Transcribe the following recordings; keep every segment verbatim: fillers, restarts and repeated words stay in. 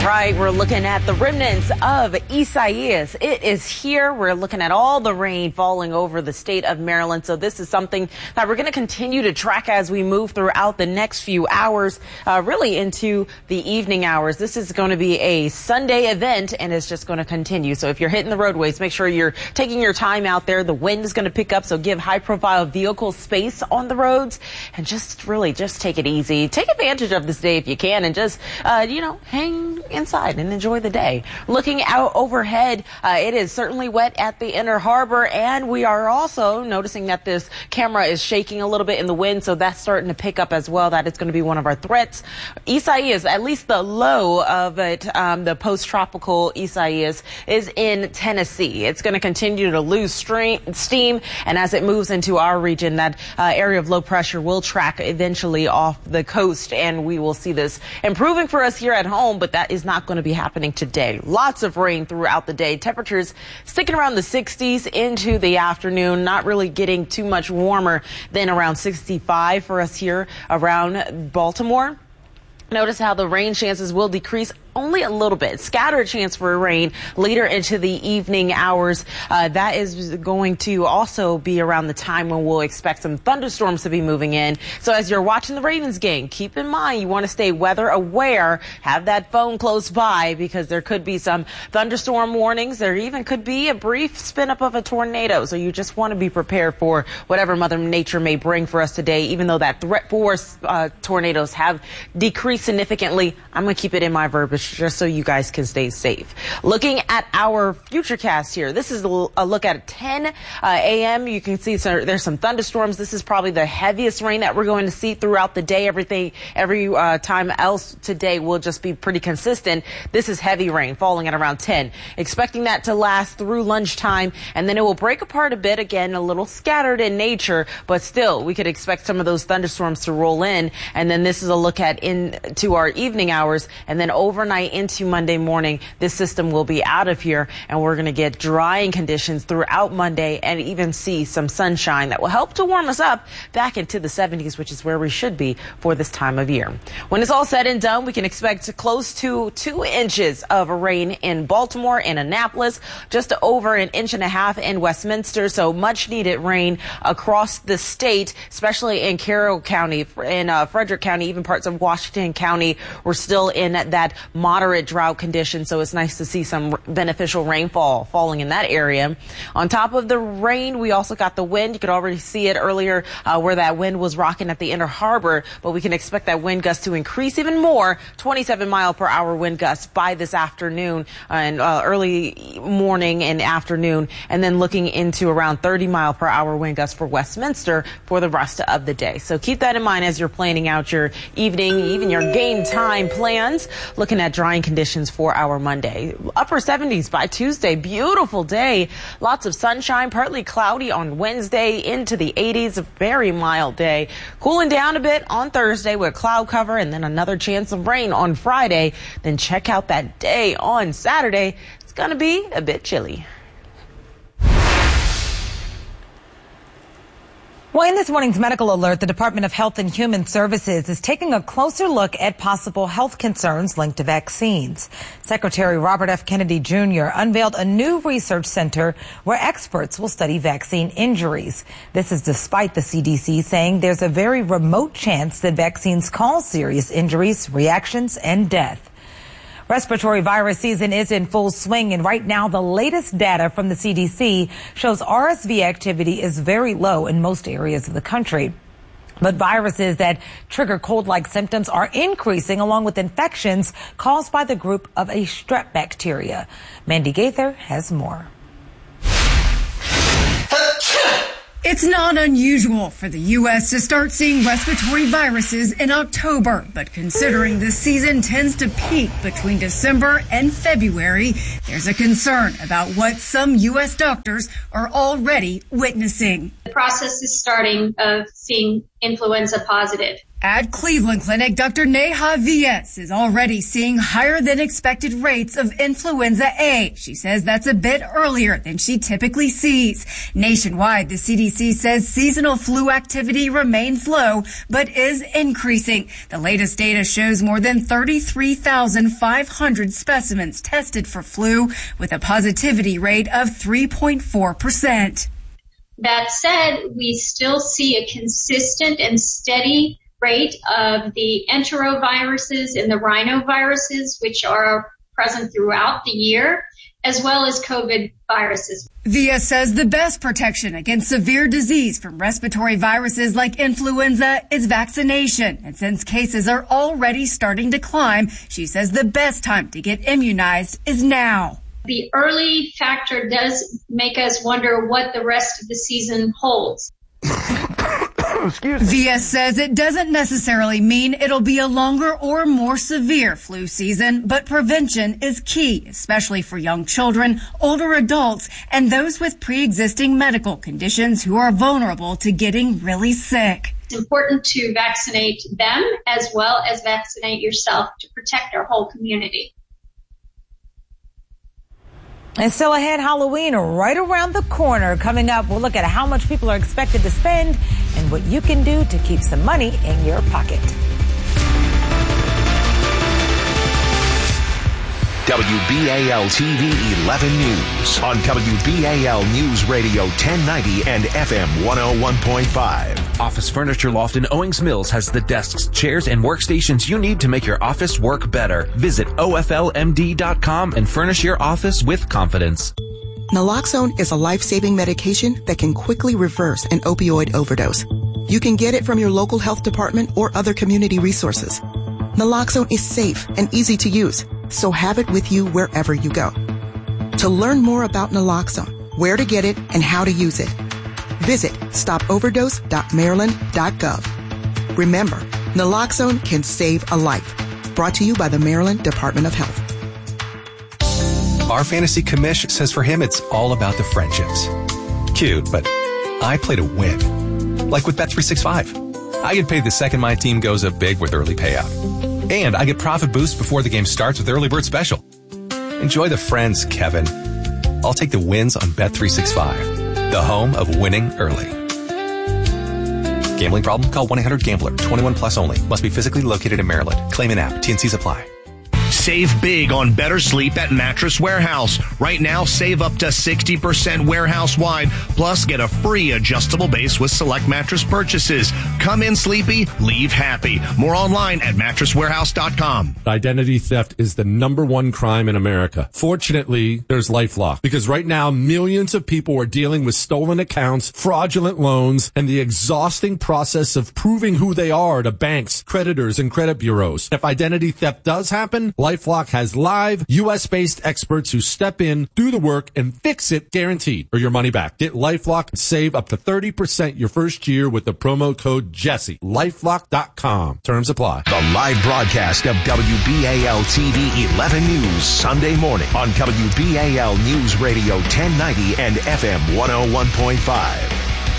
All right, we're looking at the remnants of Isaias. It is here. We're looking at all the rain falling over the state of Maryland. So this is something that we're going to continue to track as we move throughout the next few hours, uh, really into the evening hours. This is going to be a Sunday event, and it's just going to continue. So if you're hitting the roadways, make sure you're taking your time out there. The wind is going to pick up, so give high-profile vehicles space on the roads, and just really just take it easy. Take advantage of this day if you can, and just, uh, you know, hang inside and enjoy the day. Looking out overhead, uh, it is certainly wet at the Inner Harbor, and we are also noticing that this camera is shaking a little bit in the wind, so that's starting to pick up as well. That is going to be one of our threats. Isaias, at least the low of it, um, the post-tropical Isaias, is in Tennessee. It's going to continue to lose stream, steam, and as it moves into our region, that uh, area of low pressure will track eventually off the coast, and we will see this improving for us here at home, but that is not going to be happening today. Lots of rain throughout the day. Temperatures sticking around the sixties into the afternoon, not really getting too much warmer than around sixty-five for us here around Baltimore. Notice how the rain chances will decrease only a little bit. Scattered chance for rain later into the evening hours. Uh, that is going to also be around the time when we'll expect some thunderstorms to be moving in. So as you're watching the Ravens game, keep in mind you want to stay weather aware. Have that phone close by because there could be some thunderstorm warnings. There even could be a brief spin up of a tornado. So you just want to be prepared for whatever Mother Nature may bring for us today. Even though that threat for uh, tornadoes have decreased significantly, I'm going to keep it in my verbiage just so you guys can stay safe. Looking at our futurecast here, this is a look at ten a m You can see so there's some thunderstorms. This is probably the heaviest rain that we're going to see throughout the day. Everything, every uh, time else today will just be pretty consistent. This is heavy rain falling at around ten. Expecting that to last through lunchtime, and then it will break apart a bit again, a little scattered in nature, but still we could expect some of those thunderstorms to roll in. And then this is a look at into our evening hours, and then overnight into Monday morning, this system will be out of here, and we're going to get drying conditions throughout Monday and even see some sunshine that will help to warm us up back into the seventies, which is where we should be for this time of year. When it's all said and done, we can expect close to two inches of rain in Baltimore and Annapolis, just over an inch and a half in Westminster. So much needed rain across the state, especially in Carroll County, in uh, Frederick County, even parts of Washington County. We're still in that moderate drought condition, so it's nice to see some beneficial rainfall falling in that area. On top of the rain, we also got the wind. You could already see it earlier uh, where that wind was rocking at the Inner Harbor, but we can expect that wind gust to increase even more, twenty-seven mile per hour wind gusts by this afternoon and uh, early morning and afternoon, and then looking into around thirty mile per hour wind gusts for Westminster for the rest of the day. So keep that in mind as you're planning out your evening, even your game time plans. Looking at drying conditions for our Monday. Upper seventies by Tuesday. Beautiful day. Lots of sunshine, partly cloudy on Wednesday into the eighties. A very mild day. Cooling down a bit on Thursday with cloud cover and then another chance of rain on Friday. Then check out that day on Saturday. It's going to be a bit chilly. Well, in this morning's medical alert, the Department of Health and Human Services is taking a closer look at possible health concerns linked to vaccines. Secretary Robert F. Kennedy Junior unveiled a new research center where experts will study vaccine injuries. This is despite the C D C saying there's a very remote chance that vaccines cause serious injuries, reactions, and death. Respiratory virus season is in full swing, and right now the latest data from the C D C shows R S V activity is very low in most areas of the country. But viruses that trigger cold-like symptoms are increasing, along with infections caused by the group of a strep bacteria. Mandy Gaither has more. It's not unusual for the U S to start seeing respiratory viruses in October, but considering this season tends to peak between December and February, there's a concern about what some U S doctors are already witnessing. The process is starting of seeing influenza positive At Cleveland Clinic, Doctor Neha Villas is already seeing higher than expected rates of influenza A. She says that's a bit earlier than she typically sees. Nationwide, the C D C says seasonal flu activity remains low, but is increasing. The latest data shows more than thirty-three thousand five hundred specimens tested for flu, with a positivity rate of three point four percent. That said, we still see a consistent and steady rate of the enteroviruses and the rhinoviruses, which are present throughout the year, as well as COVID viruses. Via says the best protection against severe disease from respiratory viruses like influenza is vaccination. And since cases are already starting to climb, she says the best time to get immunized is now. The early factor does make us wonder what the rest of the season holds. V S says it doesn't necessarily mean it'll be a longer or more severe flu season, but prevention is key, especially for young children, older adults, and those with pre-existing medical conditions who are vulnerable to getting really sick. It's important to vaccinate them as well as vaccinate yourself to protect our whole community. And still ahead, Halloween right around the corner. Coming up, we'll look at how much people are expected to spend and what you can do to keep some money in your pocket. W B A L T V eleven News on W B A L News Radio ten ninety and F M one oh one point five. Office Furniture Loft in Owings Mills has the desks, chairs, and workstations you need to make your office work better. Visit O F L M D dot com and furnish your office with confidence. Naloxone is a life-saving medication that can quickly reverse an opioid overdose. You can get it from your local health department or other community resources. Naloxone is safe and easy to use, so have it with you wherever you go. To learn more about naloxone, where to get it, and how to use it, visit stop overdose dot maryland dot gov. Remember, naloxone can save a life. Brought to you by the Maryland Department of Health. Our fantasy commish says for him it's all about the friendships. Cute, but I play to win. Like with Bet three sixty-five. I get paid the second my team goes up big with early payout. And I get profit boost before the game starts with Early Bird Special. Enjoy the friends, Kevin. I'll take the wins on Bet three sixty-five, the home of winning early. Gambling problem? Call one eight hundred gambler. twenty-one plus only. Must be physically located in Maryland. Claim in app. T and Cs apply. Save big on better sleep at Mattress Warehouse. Right now, save up to sixty percent warehouse-wide, plus get a free adjustable base with select mattress purchases. Come in sleepy, leave happy. More online at mattress warehouse dot com. Identity theft is the number one crime in America. Fortunately, there's LifeLock, because right now, millions of people are dealing with stolen accounts, fraudulent loans, and the exhausting process of proving who they are to banks, creditors, and credit bureaus. If identity theft does happen, LifeLock has live, U S-based experts who step in, do the work, and fix it guaranteed, or your money back. Get LifeLock and save up to thirty percent your first year with the promo code Jesse. LifeLock dot com. Terms apply. The live broadcast of W B A L T V eleven News Sunday morning on W B A L News Radio ten ninety and F M one oh one point five.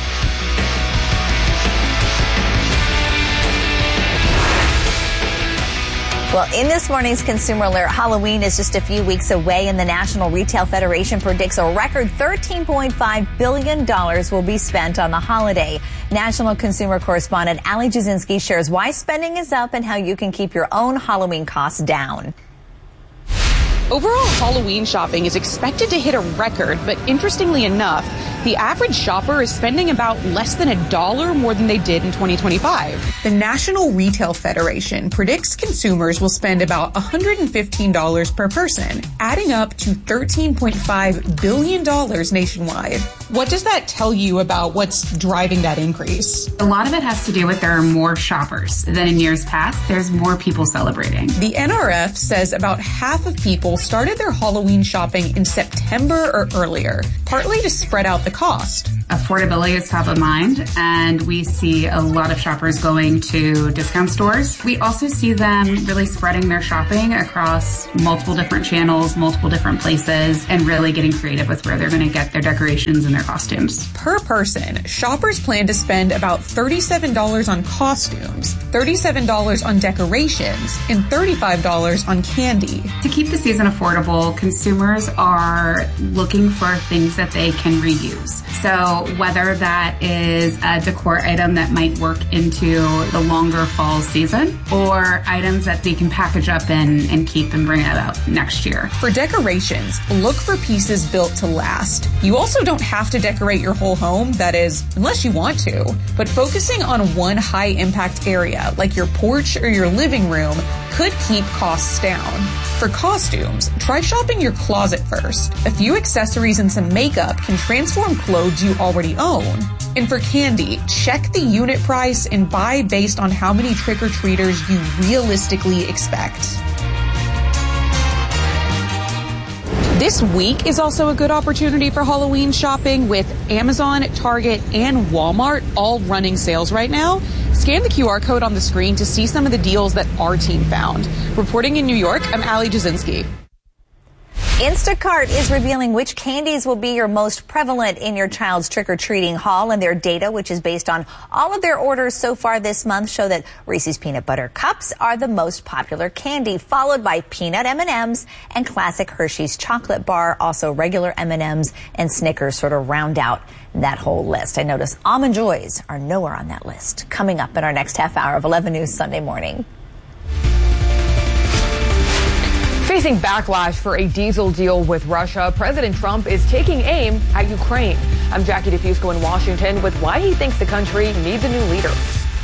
Well, in this morning's Consumer Alert, Halloween is just a few weeks away, and the National Retail Federation predicts a record thirteen point five billion dollars will be spent on the holiday. National Consumer Correspondent Ali Jasinski shares why spending is up and how you can keep your own Halloween costs down. Overall Halloween shopping is expected to hit a record, but interestingly enough, the average shopper is spending about less than a dollar more than they did in twenty twenty-five. The National Retail Federation predicts consumers will spend about one hundred fifteen dollars per person, adding up to thirteen point five billion dollars nationwide. What does that tell you about what's driving that increase? A lot of it has to do with there are more shoppers than in years past. There's more people celebrating. The N R F says about half of people started their Halloween shopping in September or earlier, partly to spread out the cost. Affordability is top of mind, and we see a lot of shoppers going to discount stores. We also see them really spreading their shopping across multiple different channels, multiple different places, and really getting creative with where they're going to get their decorations and their costumes. Per person, shoppers plan to spend about thirty-seven dollars on costumes, thirty-seven dollars on decorations, and thirty-five dollars on candy. To keep the season affordable, consumers are looking for things that they can reuse. So whether that is a decor item that might work into the longer fall season or items that they can package up and, and keep and bring it out next year. For decorations, look for pieces built to last. You also don't have to decorate your whole home, that is, unless you want to. But focusing on one high-impact area, like your porch or your living room, could keep costs down. For costumes, try shopping your closet first. A few accessories and some makeup can transform clothes you already own. And for candy, check the unit price and buy based on how many trick-or-treaters you realistically expect. This week is also a good opportunity for Halloween shopping with Amazon, Target, and Walmart all running sales right now. Scan the Q R code on the screen to see some of the deals that our team found. Reporting in New York, I'm Allie Jasinski. Instacart is revealing which candies will be your most prevalent in your child's trick-or-treating haul, and their data, which is based on all of their orders so far this month, show that Reese's Peanut Butter Cups are the most popular candy, followed by peanut M and M's and classic Hershey's chocolate bar. Also, regular M and M's and Snickers sort of round out that whole list. I notice Almond Joys are nowhere on that list. Coming up in our next half hour of eleven News Sunday Morning. Facing backlash for a diesel deal with Russia, President Trump is taking aim at Ukraine. I'm Jackie DeFusco in Washington with why he thinks the country needs a new leader.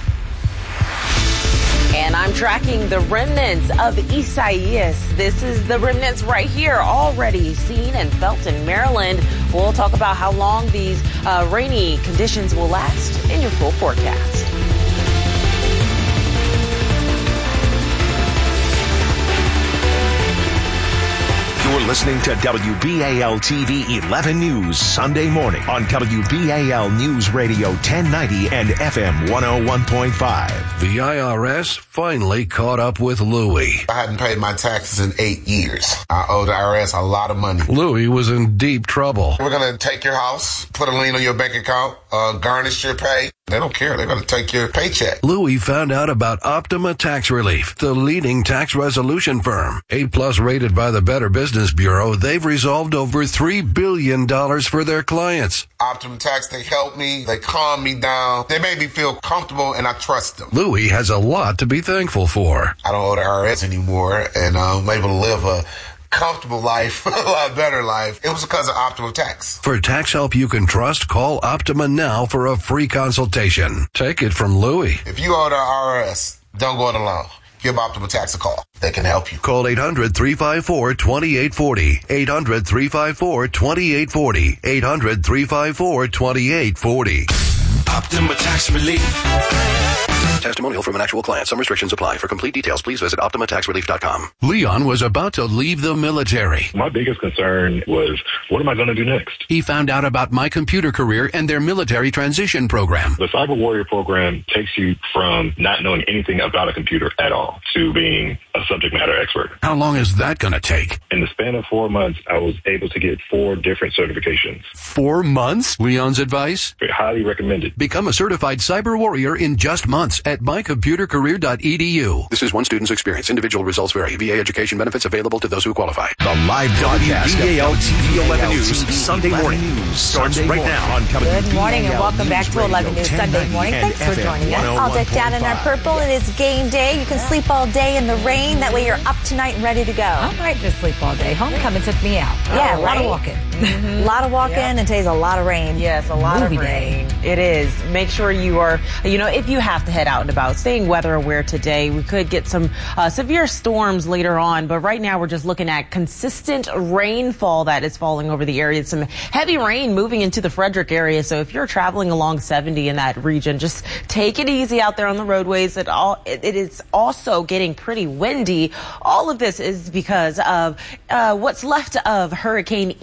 And I'm tracking the remnants of Isaias. This is the remnants right here, already seen and felt in Maryland. We'll talk about how long these uh, rainy conditions will last in your full forecast. You're listening to W B A L T V eleven News Sunday morning on W B A L News Radio ten ninety and F M one oh one point five. The I R S finally caught up with Louie. I hadn't paid my taxes in eight years. I owe the I R S a lot of money. Louie was in deep trouble. We're going to take your house, put a lien on your bank account, uh, garnish your pay. They don't care. They're going to take your paycheck. Louie found out about Optima Tax Relief, the leading tax resolution firm. A-plus rated by the Better Business Bureau, they've resolved over three billion dollars for their clients. Optima Tax, they help me. They calm me down. They make me feel comfortable, and I trust them. Louie has a lot to be thankful for. I don't owe the I R S anymore, and uh, I'm able to live a comfortable life, a lot better life. It was because of Optima Tax. For tax help you can trust, call Optima now for a free consultation. Take it from Louie. If you owe the I R S, don't go it alone. Give Optima Tax a call. They can help you. Call eight hundred, three five four, two eight four zero. eight hundred, three five four, two eight four zero. eight hundred, three five four, two eight four zero. Optima Tax Relief. Testimonial from an actual client. Some restrictions apply. For complete details, please visit Optima Tax Relief dot com. Leon was about to leave the military. My biggest concern was, what am I going to do next? He found out about My Computer Career and their military transition program. The Cyber Warrior program takes you from not knowing anything about a computer at all to being a subject matter expert. How long is that going to take? In the span of four months, I was able to get four different certifications. Four months? Leon's advice? Highly recommended. Become a certified cyber warrior in just months at my computer career dot e d u. This is one student's experience. Individual results vary. V A education benefits available to those who qualify. The live broadcast W B A L T V eleven News Sunday morning starts right now on W B A L. Good morning and welcome back to eleven News Sunday morning. Thanks for joining us. All decked out in our purple. It is game day. You can sleep all day in the rain. That way you're up tonight and ready to go. I might just sleep all day. Homecoming took me out. Yeah, oh, a right? lot of walking. Mm-hmm. A lot of walking, yep. And today's a lot of rain. Yes, a lot Movie of rain. Day. It is. Make sure you are, you know, if you have to head out and about, staying weather aware today. We could get some uh, severe storms later on, but right now we're just looking at consistent rainfall that is falling over the area. Some heavy rain moving into the Frederick area. So if you're traveling along seventy in that region, just take it easy out there on the roadways. It all it, it is also getting pretty windy. All of this is because of uh, what's left of Hurricane Isaias.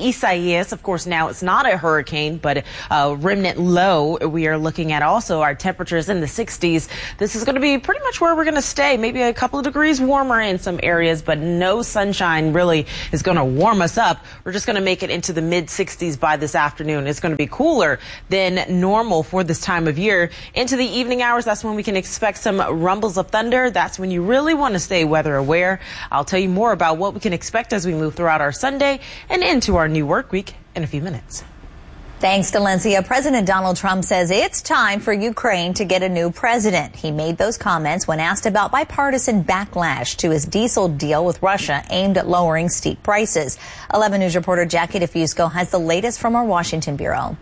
Isaias. Of course, now it's not a hurricane, but a remnant low. We are looking at also our temperatures in the sixties. This is going to be pretty much where we're going to stay. Maybe a couple of degrees warmer in some areas, but no sunshine really is going to warm us up. We're just going to make it into the mid sixties by this afternoon. It's going to be cooler than normal for this time of year. Into the evening hours, that's when we can expect some rumbles of thunder. That's when you really want to stay weather aware. I'll tell you more about what we can expect as we move throughout our Sunday and into our new work week in a few minutes. Thanks, Dalencia. President Donald Trump says it's time for Ukraine to get a new president. He made those comments when asked about bipartisan backlash to his diesel deal with Russia aimed at lowering steep prices. eleven News reporter Jackie DeFusco has the latest from our Washington bureau.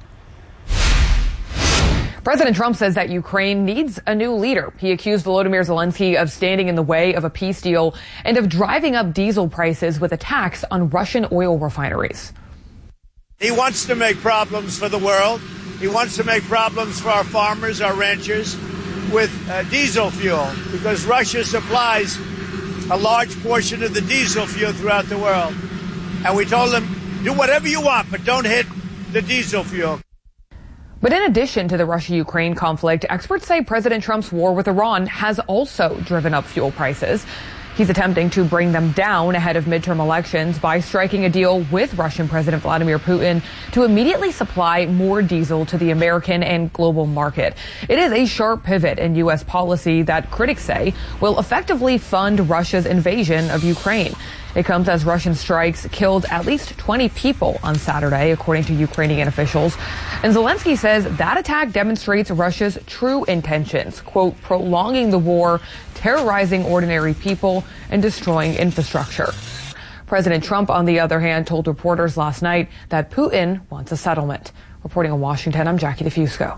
President Trump says that Ukraine needs a new leader. He accused Volodymyr Zelensky of standing in the way of a peace deal and of driving up diesel prices with a tax on Russian oil refineries. He wants to make problems for the world. He wants to make problems for our farmers, our ranchers, with uh, diesel fuel, because Russia supplies a large portion of the diesel fuel throughout the world. And we told him, do whatever you want, but don't hit the diesel fuel. But in addition to the Russia-Ukraine conflict, experts say President Trump's war with Iran has also driven up fuel prices. He's attempting to bring them down ahead of midterm elections by striking a deal with Russian President Vladimir Putin to immediately supply more diesel to the American and global market. It is a sharp pivot in U S policy that critics say will effectively fund Russia's invasion of Ukraine. It comes as Russian strikes killed at least twenty people on Saturday, according to Ukrainian officials. And Zelensky says that attack demonstrates Russia's true intentions, quote, prolonging the war, terrorizing ordinary people, and destroying infrastructure. President Trump, on the other hand, told reporters last night that Putin wants a settlement. Reporting in Washington, I'm Jackie DeFusco.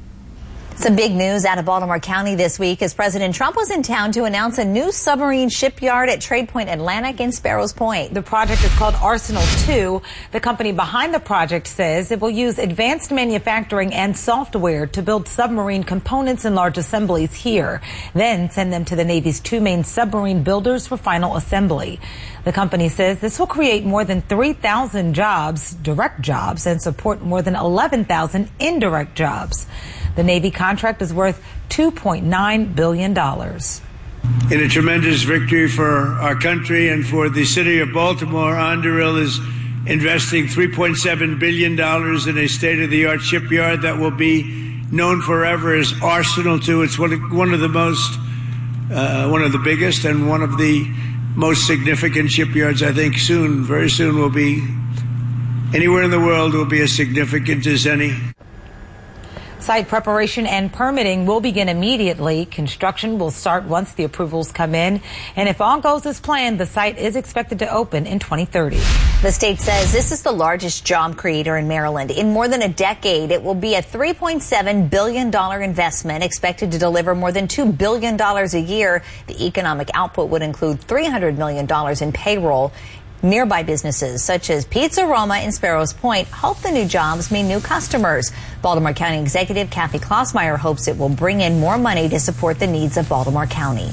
Some big news out of Baltimore County this week as President Trump was in town to announce a new submarine shipyard at Trade Point Atlantic in Sparrows Point. The project is called Arsenal two. The company behind the project says it will use advanced manufacturing and software to build submarine components in large assemblies here, then send them to the Navy's two main submarine builders for final assembly. The company says this will create more than three thousand jobs, direct jobs, and support more than eleven thousand indirect jobs. The Navy contract is worth two point nine billion dollars. In a tremendous victory for our country and for the city of Baltimore, Anduril is investing three point seven billion dollars in a state-of-the-art shipyard that will be known forever as Arsenal two. It's one of, one of the most, uh, one of the biggest and one of the most significant shipyards. I think soon, very soon, will be anywhere in the world will be as significant as any. Site preparation and permitting will begin immediately. Construction will start once the approvals come in. And if all goes as planned, the site is expected to open in twenty thirty. The state says this is the largest job creator in Maryland. In more than a decade, it will be a three point seven billion dollars investment expected to deliver more than two billion dollars a year. The economic output would include three hundred million dollars in payroll. Nearby businesses such as Pizza Roma in Sparrows Point hope the new jobs mean new customers. Baltimore County Executive Kathy Klossmeyer hopes it will bring in more money to support the needs of Baltimore County.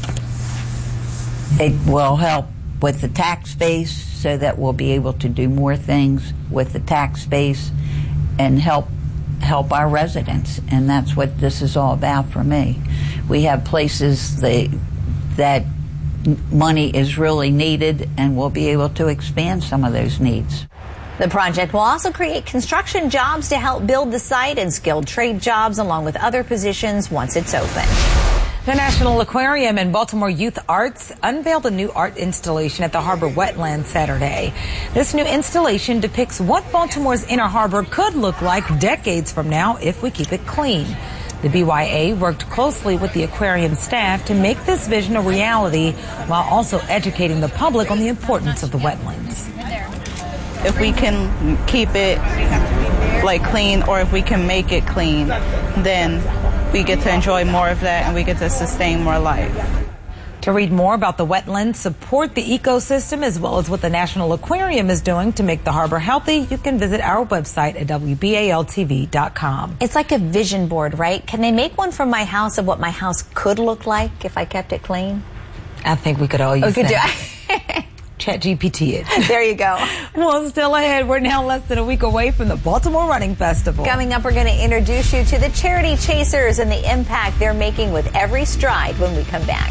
It will help with the tax base so that we'll be able to do more things with the tax base and help help our residents. And that's what this is all about for me. We have places that, that money is really needed, and we'll be able to expand some of those needs. The project will also create construction jobs to help build the site and skilled trade jobs along with other positions once it's open. The National Aquarium and Baltimore Youth Arts unveiled a new art installation at the Harbor Wetlands Saturday. This new installation depicts what Baltimore's inner harbor could look like decades from now if we keep it clean. The B Y A worked closely with the aquarium staff to make this vision a reality while also educating the public on the importance of the wetlands. If we can keep it like clean, or if we can make it clean, then we get to enjoy more of that and we get to sustain more life. To read more about the wetlands, support the ecosystem, as well as what the National Aquarium is doing to make the harbor healthy, you can visit our website at W B A L T V dot com. It's like a vision board, right? Can they make one from my house of what my house could look like if I kept it clean? I think we could all use we could that. do Chat G P T it. There you go. Well, still ahead, we're now less than a week away from the Baltimore Running Festival. Coming up, we're going to introduce you to the Charity Chasers and the impact they're making with every stride when we come back.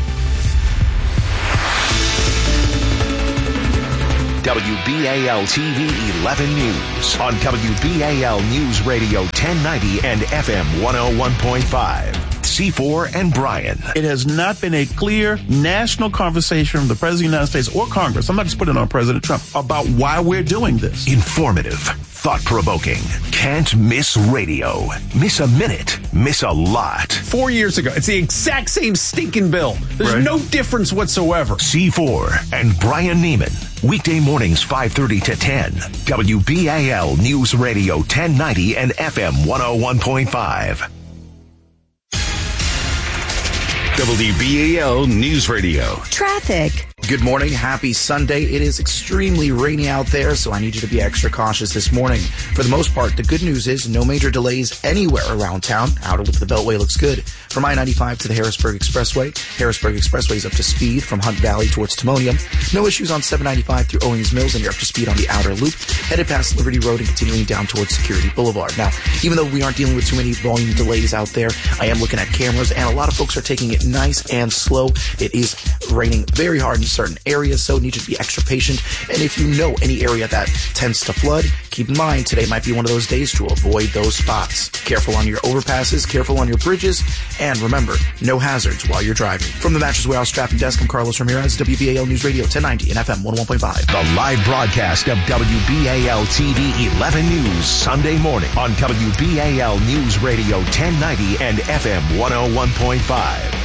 W B A L T V eleven News on W B A L News Radio ten ninety and F M one oh one point five. C four and Brian. It has not been a clear national conversation from the President of the United States or Congress, I'm not just putting it on President Trump, about why we're doing this. Informative, thought-provoking, can't miss radio. Miss a minute, miss a lot. Four years ago, it's the exact same stinking bill. There's Right. no difference whatsoever. C four and Brian Neiman. Weekday mornings five thirty to ten. W B A L News Radio ten ninety and F M one oh one point five. W B A L News Radio. Traffic. Good morning. Happy Sunday. It is extremely rainy out there, so I need you to be extra cautious this morning. For the most part, the good news is no major delays anywhere around town. Outer loop of the Beltway looks good. From I ninety-five to the Harrisburg Expressway. Harrisburg Expressway is up to speed from Hunt Valley towards Timonium. No issues on seven ninety-five through Owings Mills, and you're up to speed on the outer loop. Headed past Liberty Road and continuing down towards Security Boulevard. Now, even though we aren't dealing with too many volume delays out there, I am looking at cameras, and a lot of folks are taking it nice and slow. It is raining very hard in certain areas, so need you to be extra patient. And if you know any area that tends to flood, keep in mind today might be one of those days to avoid those spots. Careful on your overpasses, careful on your bridges, and remember, no hazards while you're driving. From the Mattress Warehouse Traffic Desk, I'm Carlos Ramirez, W B A L News Radio ten ninety and F M one oh one point five. The live broadcast of W B A L T V eleven News Sunday morning on W B A L News Radio ten ninety and F M one oh one point five.